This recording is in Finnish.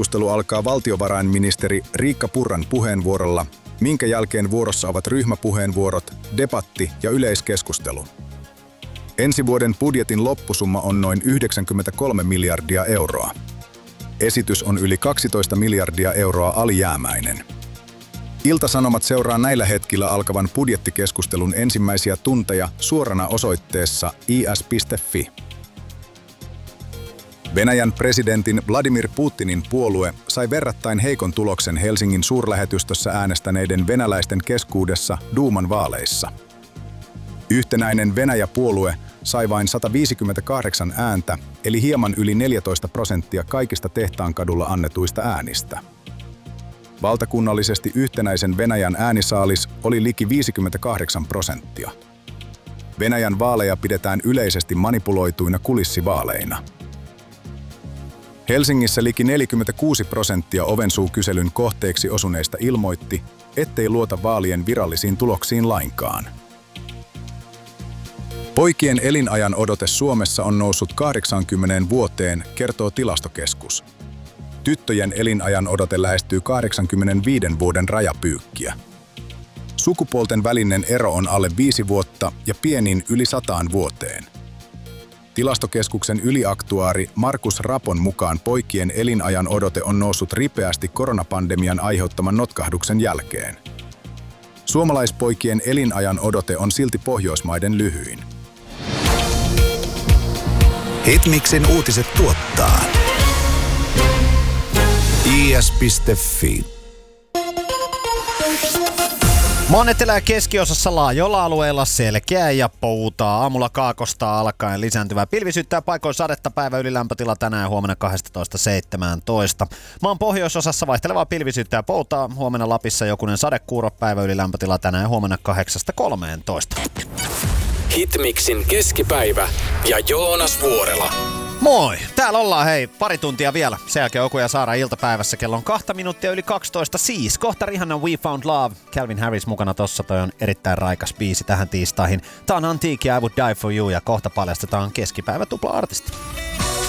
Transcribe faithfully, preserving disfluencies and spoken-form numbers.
Keskustelu alkaa valtiovarainministeri Riikka Purran puheenvuorolla, minkä jälkeen vuorossa ovat ryhmäpuheenvuorot, debatti ja yleiskeskustelu. Ensi vuoden budjetin loppusumma on noin yhdeksänkymmentäkolme miljardia euroa. Esitys on yli kaksitoista miljardia euroa alijäämäinen. Ilta-Sanomat seuraa näillä hetkillä alkavan budjettikeskustelun ensimmäisiä tunteja suorana osoitteessa i s piste f i. Venäjän presidentin Vladimir Putinin puolue sai verrattain heikon tuloksen Helsingin suurlähetystössä äänestäneiden venäläisten keskuudessa Duuman vaaleissa. Yhtenäinen Venäjä-puolue sai vain sata viisikymmentäkahdeksan ääntä, eli hieman yli neljätoista prosenttia kaikista Tehtaankadulla annetuista äänistä. Valtakunnallisesti yhtenäisen Venäjän äänisaalis oli liki viisikymmentäkahdeksan prosenttia. Venäjän vaaleja pidetään yleisesti manipuloituina kulissivaaleina. Helsingissä liki neljäkymmentäkuusi prosenttia ovensuukyselyn kohteeksi osuneista ilmoitti, ettei luota vaalien virallisiin tuloksiin lainkaan. Poikien elinajan odote Suomessa on noussut kahdeksaankymmeneen vuoteen, kertoo Tilastokeskus. Tyttöjen elinajan odote lähestyy kahdeksankymmenenviiden vuoden rajapyykkiä. Sukupuolten välinen ero on alle viisi vuotta ja pienin yli sataan vuoteen. Tilastokeskuksen yliaktuaari Markus Rapon mukaan poikien elinajan odote on noussut ripeästi koronapandemian aiheuttaman notkahduksen jälkeen. Suomalaispoikien elinajan odote on silti Pohjoismaiden lyhyin. Hitmixin uutiset tuottaa i s piste f i. Maan etelä- ja keskiosassa laajoilla alueilla selkeää ja poutaa. Aamulla kaakosta alkaen lisääntyvää pilvisyyttä, paikoin sadetta, päivä ylilämpötila tänään huomenna kaksitoista seitsemäntoista. Maan pohjoisosassa vaihtelevaa pilvisyyttä ja poutaa. Huomenna Lapissa jokunen sadekuuro, päivä ylilämpötila tänään huomenna kahdeksasta kolmeentoista. Hitmixin keskipäivä ja Joonas Vuorela. Moi! Täällä ollaan hei pari tuntia vielä. Sen jälkeen Oku ja Saara iltapäivässä. Kello on kahta minuuttia yli kaksitoista siis. Kohta Rihanna We Found Love. Calvin Harris mukana tossa. Toi on erittäin raikas biisi tähän tiistaihin. Tää on Antique ja I Would Die For You ja kohta paljastetaan keskipäivä tupla-artisti.